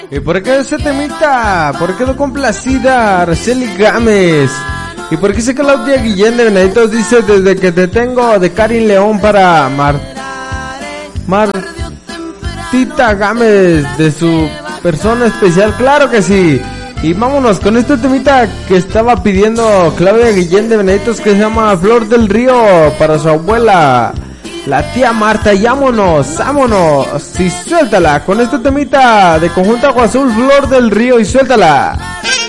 ¿Y por qué ese temita? ¿Por qué no complacida Araceli Gámez? ¿Y por qué se Claudia Guillén de Beneditos dice desde que te tengo de Karin León para Martita Gámez de su persona especial? Claro que sí. Y vámonos con este temita que estaba pidiendo Claudia Guillén de Beneditos, que se llama Flor del Río, para su abuela, la tía Marta. Y vámonos, y suéltala con este temita de Conjunto Agua Azul, Flor del Río, y suéltala.